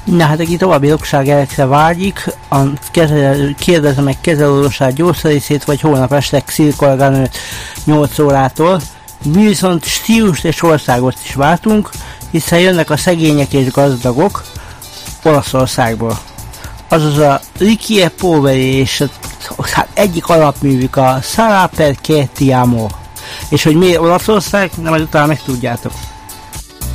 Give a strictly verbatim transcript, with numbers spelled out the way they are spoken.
Na hát aki további okságjelekre vágyik, a kérdezze meg kezelőorvosát gyógyszerészét, vagy holnap este Xil-kolléganőt nyolc órától. Mi viszont stílust és országot is váltunk, hiszen jönnek a szegények és gazdagok Olaszországból. Azaz a Rikie Poveri és hát egyik alapművük a Sarà perché ti amo. És hogy miért Olaszország, nem, majd utána megtudjátok.